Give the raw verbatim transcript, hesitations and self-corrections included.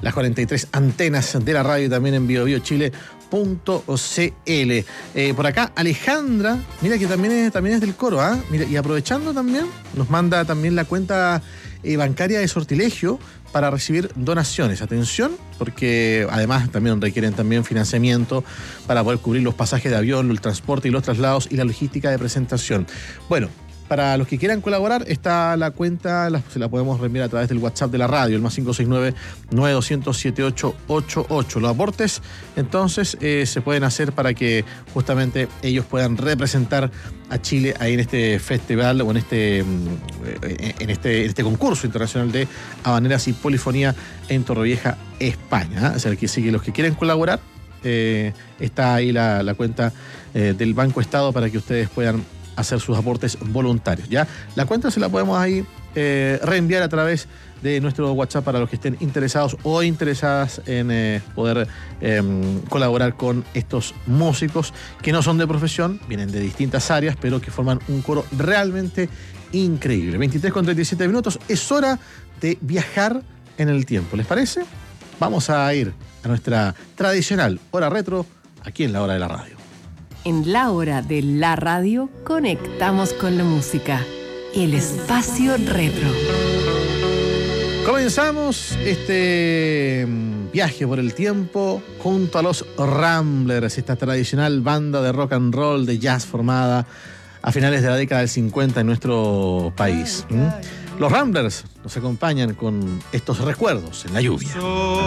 las cuarenta y tres antenas de la radio y también en bio bio chile punto c l. Eh, por acá, Alejandra, mira que también es, también es del coro, ¿ah? ¿eh? Mira, y aprovechando también, nos manda también la cuenta eh, bancaria de Sortilegio para recibir donaciones. Atención, porque además también requieren también financiamiento para poder cubrir los pasajes de avión, el transporte y los traslados y la logística de presentación. Bueno, para los que quieran colaborar, está la cuenta, la, se la podemos reenviar a través del WhatsApp de la radio, el más cinco seis nueve, nueve dos cero cero, siete ocho ocho ocho. Los aportes, entonces, eh, se pueden hacer para que justamente ellos puedan representar a Chile ahí en este festival o en este, en este, en este concurso internacional de habaneras y polifonía en Torrevieja, España. O sea, que sí, que los que quieren colaborar, eh, está ahí la, la cuenta eh, del Banco Estado para que ustedes puedan hacer sus aportes voluntarios, ¿ya? La cuenta se la podemos ahí eh, reenviar a través de nuestro WhatsApp para los que estén interesados o interesadas en eh, poder eh, colaborar con estos músicos que no son de profesión, vienen de distintas áreas, pero que forman un coro realmente increíble. veintitrés con treinta y siete minutos, es hora de viajar en el tiempo, ¿les parece? Vamos a ir a nuestra tradicional hora retro aquí en la hora de la radio. En la hora de la radio conectamos con la música. El espacio retro. Comenzamos este viaje por el tiempo junto a los Ramblers, esta tradicional banda de rock and roll, de jazz formada a finales de la década del cincuenta en nuestro país. ¿Mm? Los Ramblers nos acompañan con estos recuerdos en la lluvia.